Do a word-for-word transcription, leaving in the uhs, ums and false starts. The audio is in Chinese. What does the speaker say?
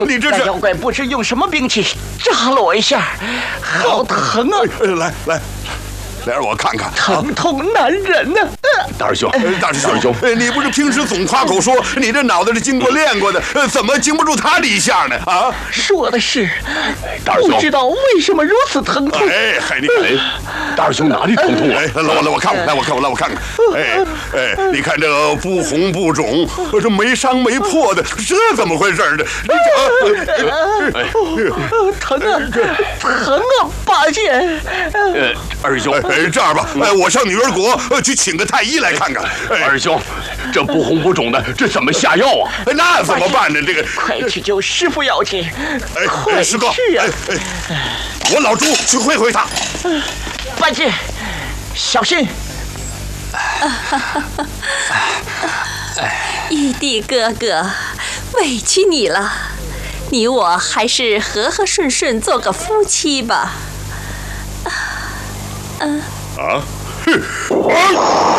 你这是？ 那妖怪不知用什么兵器扎了我一下，好疼啊！ 来来。来让我看看， 疼痛难忍呐！ 大师兄， 大师兄，你不是平时总夸口说你这脑袋是经过练过的，怎么经不住他这一下呢？啊， 说的是， 大师兄， 不知道为什么如此疼痛。 哎，嗨，你看， 大师兄哪里疼痛啊？ 哎，来我来我看看，来我看我来我看看，哎哎，你看这个不红不肿，这没伤没破的，这怎么回事呢？ 哎，疼啊，疼啊，八戒！ 呃，二师兄。 哎，这样吧，哎，我上女儿国去请个太医来看看。 哎、二师兄，这不红不肿的，这怎么下药啊？ 那怎么办呢？这个， 快去救师傅要紧！ 哎， 快师哥， 去啊！ 哎哎，我老朱去会会他。 八戒，小心！ 玉帝哥哥，委屈你了，你我还是和和顺顺做个夫妻吧。嗯。 啊！哼！